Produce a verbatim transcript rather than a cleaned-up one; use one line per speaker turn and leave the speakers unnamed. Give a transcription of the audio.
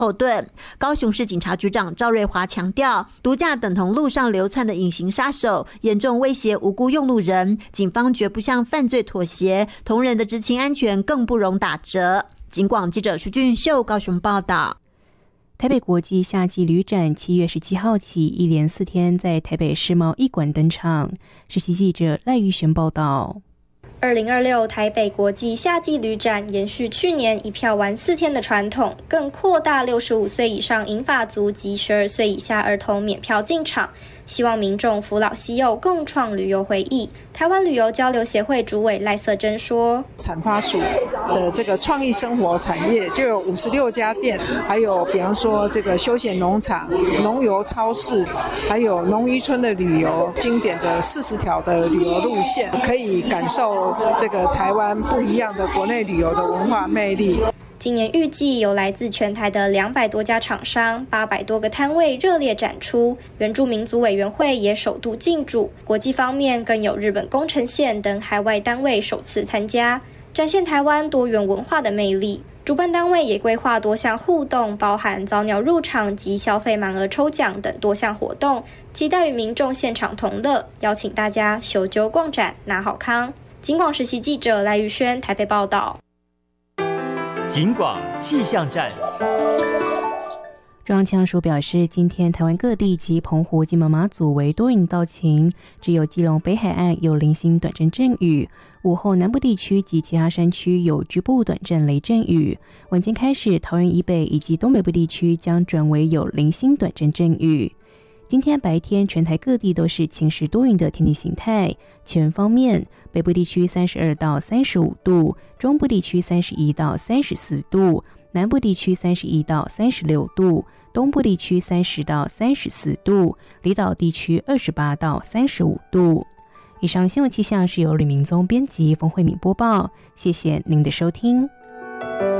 后盾。高雄市警察局长赵瑞华强调，毒驾等同路上流窜的隐形杀手，严重威胁无辜用路人，警方绝不向犯罪妥协，同仁的执勤安全更不容打折。警广记者徐俊秀高雄报道。
台北国际夏季旅展七月十七号起一连四天在台北世贸一馆登场。实习记者赖玉璇报道。
二零二六台北国际夏季旅展延续去年一票玩四天的传统，更扩大六十五岁以上银发族及十二岁以下儿童免票进场，希望民众扶老携幼，共创旅游回忆。台湾旅游交流协会主委赖瑟珍说，
产发署的这个创意生活产业就有五十六家店，还有比方说这个休闲农场、农游超市，还有农渔村的旅游，经典的四十条的旅游路线，可以感受这个台湾不一样的国内旅游的文化魅力。
今年预计有来自全台的两百多家厂商、八百多个摊位热烈展出，原住民族委员会也首度进驻，国际方面更有日本宫城县等海外单位首次参加，展现台湾多元文化的魅力。主办单位也规划多项互动，包含早鸟入场及消费满额抽奖等多项活动，期待与民众现场同乐，邀请大家修究逛展拿好康。警广实习记者赖玉轩台北报道。
警广气象站。
中央气象署表示，今天台湾各地及澎湖、金门、马祖为多云到晴，只有基隆北海岸有零星短阵阵雨。午后南部地区及其他山区有局部短阵雷阵雨。晚间开始，桃园以北以及东北部地区将转为有零星短阵阵雨。今天白天全台各地都是晴时多云的天气形态。气温方面，北部地区三十二到三十五度，中部地区三十一到三十四度，南部地区三十一到三十六度，东部地区三十到三十四度，离岛地区二十八到三十五度。以上新闻气象是由吕明宗编辑，冯慧敏播报，谢谢您的收听。